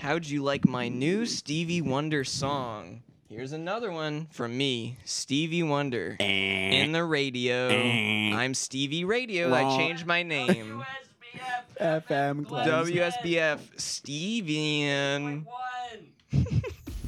How'd you like my new Stevie Wonder song? Here's another one from me, Stevie Wonder. In the radio. I'm Stevie Radio. I changed my name. FM Glenn. WSBF Stevian.